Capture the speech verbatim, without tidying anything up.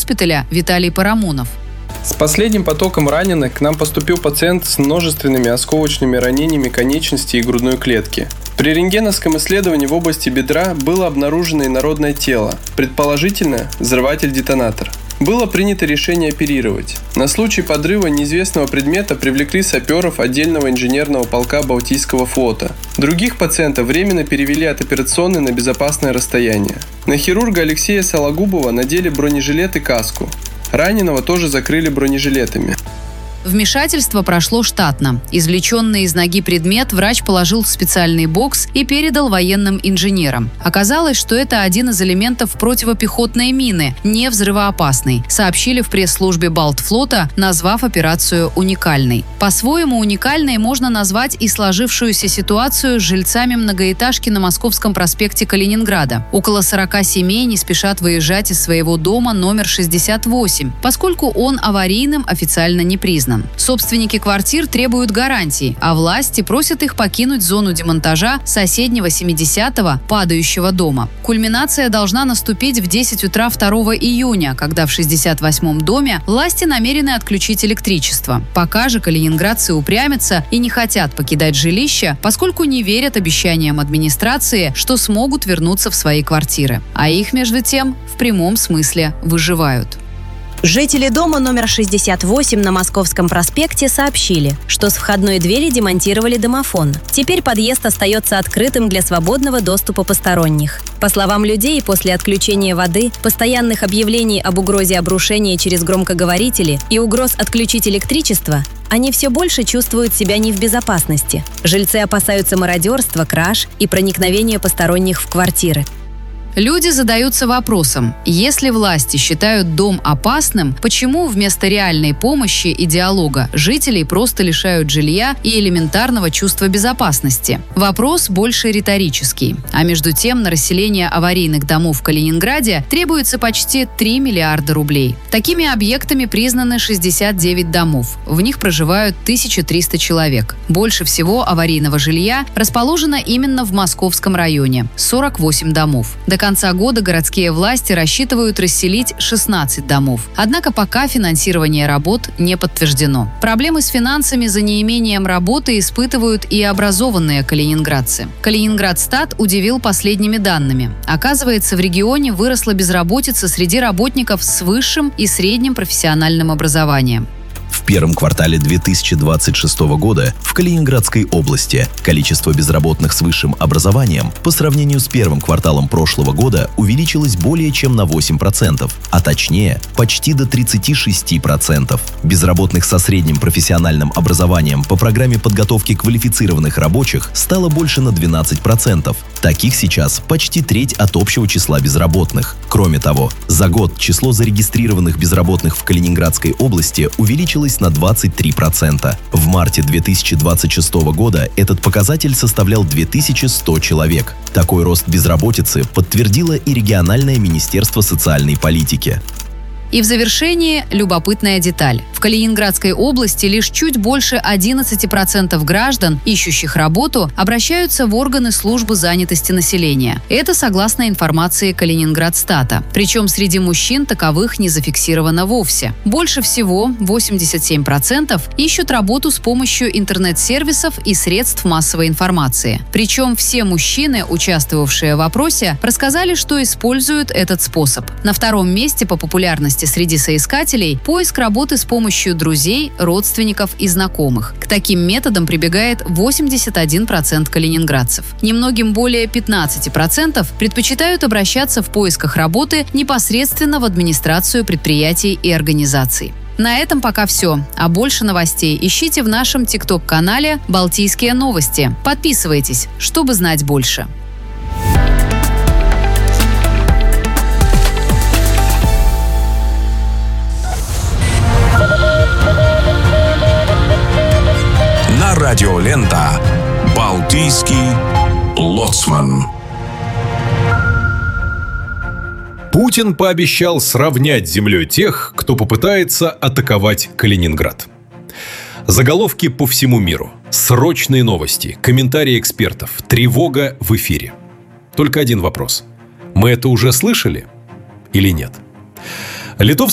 госпиталя Виталий Парамонов. С последним потоком раненых к нам поступил пациент с множественными осколочными ранениями конечности и грудной клетки. При рентгеновском исследовании в области бедра было обнаружено инородное тело, предположительно взрыватель-детонатор. Было принято решение оперировать. На случай подрыва неизвестного предмета привлекли саперов отдельного инженерного полка Балтийского флота. Других пациентов временно перевели от операционной на безопасное расстояние. На хирурга Алексея Сологубова надели бронежилет и каску. Раненого тоже закрыли бронежилетами. Вмешательство прошло штатно. Извлеченный из ноги предмет врач положил в специальный бокс и передал военным инженерам. Оказалось, что это один из элементов противопехотной мины, не взрывоопасный, сообщили в пресс-службе Балтфлота, назвав операцию уникальной. По-своему уникальной можно назвать и сложившуюся ситуацию с жильцами многоэтажки на Московском проспекте Калининграда. Около сорока семей не спешат выезжать из своего дома номер шестьдесят восемь, поскольку он аварийным официально не признан. Собственники квартир требуют гарантий, а власти просят их покинуть зону демонтажа соседнего семидесятого падающего дома. Кульминация должна наступить в десять утра второго июня, когда в шестьдесят восьмом доме власти намерены отключить электричество. Пока же калининградцы упрямятся и не хотят покидать жилища, поскольку не верят обещаниям администрации, что смогут вернуться в свои квартиры. А их, между тем, в прямом смысле выживают. Жители дома номер шестьдесят восемь на Московском проспекте сообщили, что с входной двери демонтировали домофон. Теперь подъезд остается открытым для свободного доступа посторонних. По словам людей, после отключения воды, постоянных объявлений об угрозе обрушения через громкоговорители и угроз отключить электричество, они все больше чувствуют себя не в безопасности. Жильцы опасаются мародерства, краж и проникновения посторонних в квартиры. Люди задаются вопросом: если власти считают дом опасным, почему вместо реальной помощи и диалога жителей просто лишают жилья и элементарного чувства безопасности? Вопрос больше риторический. А между тем на расселение аварийных домов в Калининграде требуется почти три миллиарда рублей. Такими объектами признаны шестьдесят девять домов. В них проживают тысяча триста человек. Больше всего аварийного жилья расположено именно в Московском районе – сорок восемь домов. До конца года городские власти рассчитывают расселить шестнадцать домов. Однако пока финансирование работ не подтверждено. Проблемы с финансами за неимением работы испытывают и образованные калининградцы. Калининградстат удивил последними данными. Оказывается, в регионе выросла безработица среди работников с высшим и средним профессиональным образованием. В первом квартале две тысячи двадцать шестого года в Калининградской области количество безработных с высшим образованием по сравнению с первым кварталом прошлого года увеличилось более чем на восемь процентов, а точнее почти до тридцати шести процентов. Безработных со средним профессиональным образованием по программе подготовки квалифицированных рабочих стало больше на двенадцать процентов. Таких сейчас почти треть от общего числа безработных. Кроме того, за год число зарегистрированных безработных в Калининградской области увеличилось на двадцать три процента. В марте две тысячи двадцать шестого года этот показатель составлял две тысячи сто человек. Такой рост безработицы подтвердило и региональное министерство социальной политики. И в завершении любопытная деталь. В Калининградской области лишь чуть больше одиннадцати процентов граждан, ищущих работу, обращаются в органы службы занятости населения. Это согласно информации Калининградстата. Причем среди мужчин таковых не зафиксировано вовсе. Больше всего, восемьдесят семь процентов, ищут работу с помощью интернет-сервисов и средств массовой информации. Причем все мужчины, участвовавшие в опросе, рассказали, что используют этот способ. На втором месте по популярности среди соискателей поиск работы с помощью друзей, родственников и знакомых. К таким методам прибегает восемьдесят один процент калининградцев. Немногим более пятнадцати процентов предпочитают обращаться в поисках работы непосредственно в администрацию предприятий и организаций. На этом пока все. А больше новостей ищите в нашем тикток-канале «Балтийские новости». Подписывайтесь, чтобы знать больше. Радиолента «Балтийский лоцман». Путин пообещал сравнять с землей тех, кто попытается атаковать Калининград. Заголовки по всему миру. Срочные новости, комментарии экспертов, тревога в эфире. Только один вопрос. Мы это уже слышали или нет? Литовский